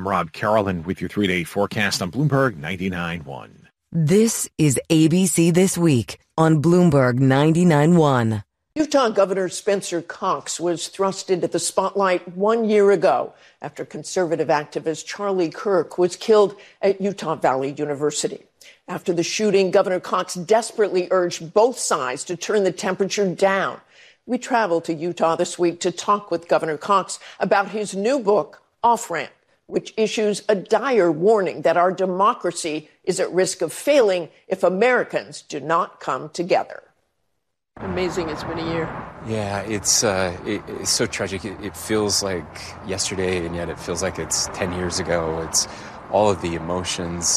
I'm Rob Carolan with your 3-day forecast on Bloomberg 99.1. This is ABC This Week on Bloomberg 99.1. Utah Governor Spencer Cox was thrust into the spotlight 1 year ago after conservative activist Charlie Kirk was killed at Utah Valley University. After the shooting, Governor Cox desperately urged both sides to turn the temperature down. We traveled to Utah this week to talk with Governor Cox about his new book, Off Ramp, which issues a dire warning that our democracy is at risk of failing if Americans do not come together. Amazing, it's been a year. Yeah, it's so tragic. It feels like yesterday, and yet it feels like it's 10 years ago. It's all of the emotions,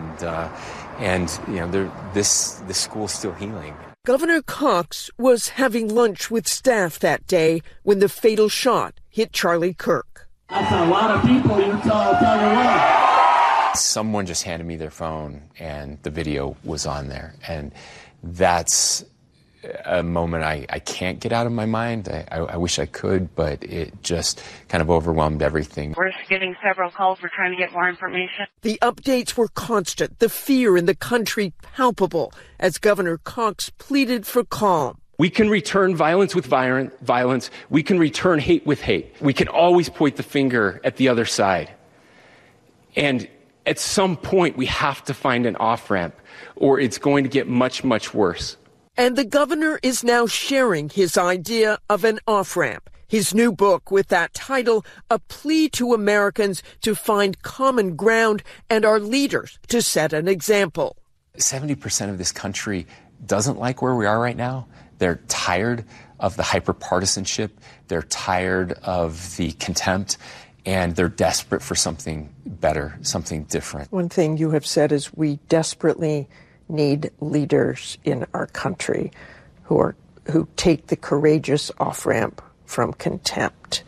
and this school's still healing. Governor Cox was having lunch with staff that day when the fatal shot hit Charlie Kirk. That's a lot of people, Utah, I'll tell you what. Someone just handed me their phone, and the video was on there, and that's a moment I can't get out of my mind. I wish I could, but it just kind of overwhelmed everything. We're getting several calls. We're trying to get more information. The updates were constant, the fear in the country palpable, as Governor Cox pleaded for calm. We can return violence with violence. We can return hate with hate. We can always point the finger at the other side. And at some point, we have to find an off-ramp, or it's going to get much, much worse. And the governor is now sharing his idea of an off-ramp. His new book with that title, A Plea to Americans to Find Common Ground and Our Leaders to Set an Example. 70% of this country doesn't like where we are right now. They're tired of the hyper-partisanship. They're tired of the contempt. And they're desperate for something better, something different. One thing you have said is we desperately need leaders in our country who take the courageous off-ramp from contempt.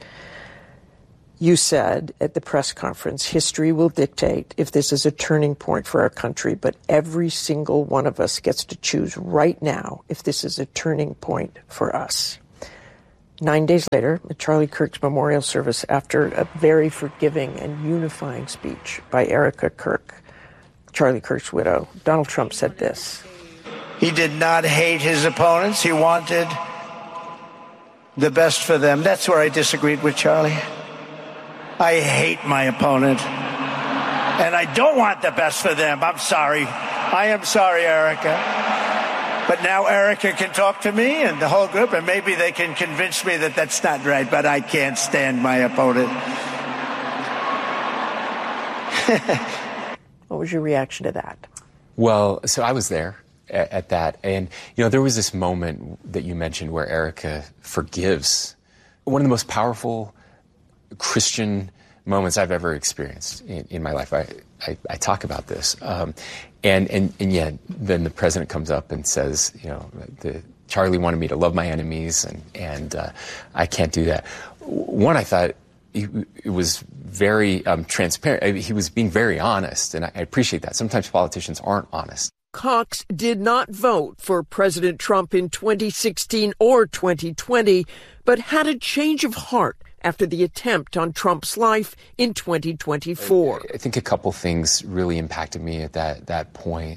You said at the press conference, history will dictate if this is a turning point for our country, but every single one of us gets to choose right now if this is a turning point for us. 9 days later, at Charlie Kirk's memorial service, after a very forgiving and unifying speech by Erica Kirk, Charlie Kirk's widow, Donald Trump said this. He did not hate his opponents. He wanted the best for them. That's where I disagreed with Charlie. I hate my opponent, and I don't want the best for them. I'm sorry. I am sorry, Erica. But now Erica can talk to me and the whole group, and maybe they can convince me that that's not right, but I can't stand my opponent. What was your reaction to that? Well, so I was there at that. And, there was this moment that you mentioned where Erica forgives. One of the most powerful Christian moments I've ever experienced in my life. I talk about this. And yet then the president comes up and says, Charlie wanted me to love my enemies, and I can't do that. One, I thought it was very transparent. He was being very honest, and I appreciate that. Sometimes politicians aren't honest. Cox did not vote for President Trump in 2016 or 2020, but had a change of heart after the attempt on Trump's life in 2024. I think a couple things really impacted me at that point.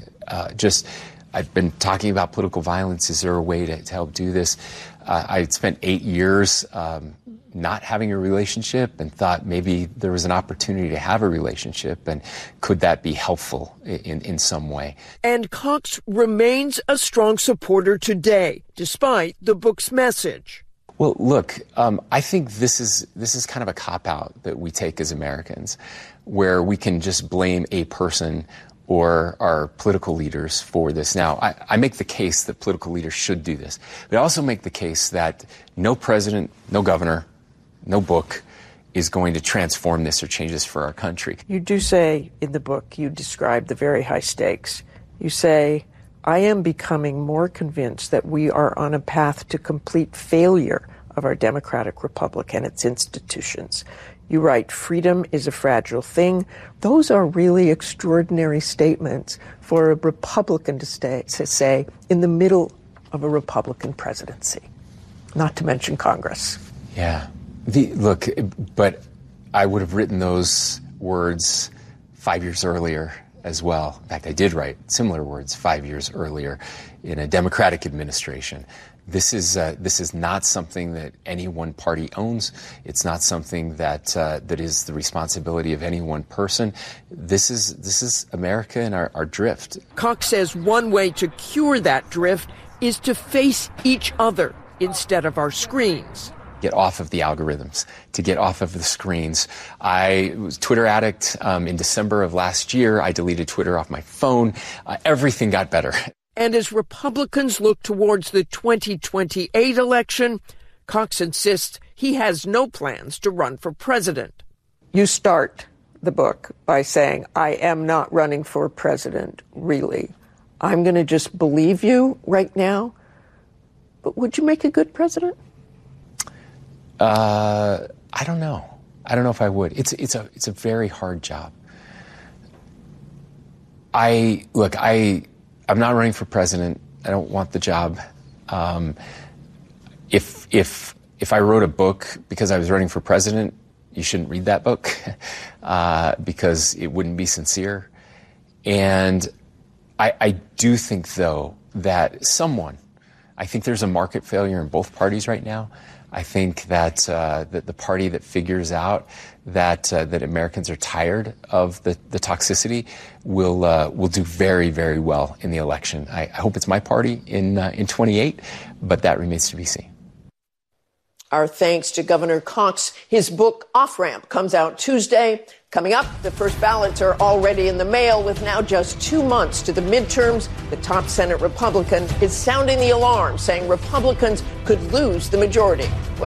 I've been talking about political violence. Is there a way to help do this? I spent 8 years not having a relationship and thought maybe there was an opportunity to have a relationship, and could that be helpful in some way? And Cox remains a strong supporter today, despite the book's message. Well, look, I think this is kind of a cop-out that we take as Americans, where we can just blame a person or our political leaders for this. Now, I make the case that political leaders should do this, but I also make the case that no president, no governor, no book is going to transform this or change this for our country. You do say in the book, you describe the very high stakes. You say, I am becoming more convinced that we are on a path to complete failure of our democratic republic and its institutions. You write, freedom is a fragile thing. Those are really extraordinary statements for a Republican to say in the middle of a Republican presidency, not to mention Congress. Yeah. But I would have written those words 5 years earlier as well. In fact, I did write similar words 5 years earlier in a Democratic administration. This is not something that any one party owns. It's not something that is the responsibility of any one person. This is America and our drift. Cox says one way to cure that drift is to face each other instead of our screens. Get off of the algorithms, to get off of the screens. I was a Twitter addict in December of last year. I deleted Twitter off my phone. Everything got better. And as Republicans look towards the 2028 election, Cox insists he has no plans to run for president. You start the book by saying, I am not running for president, really. I'm going to just believe you right now. But would you make a good president? I don't know. I don't know if I would. It's a very hard job. I'm not running for president. I don't want the job. If I wrote a book because I was running for president, you shouldn't read that book because it wouldn't be sincere. And I do think, though, that I think there's a market failure in both parties right now. I think that the party that figures out that Americans are tired of the toxicity will do very, very well in the election. I hope it's my party in 28, but that remains to be seen. Our thanks to Governor Cox. His book, Off Ramp, comes out Tuesday. Coming up, the first ballots are already in the mail. With now just 2 months to the midterms, the top Senate Republican is sounding the alarm, saying Republicans could lose the majority.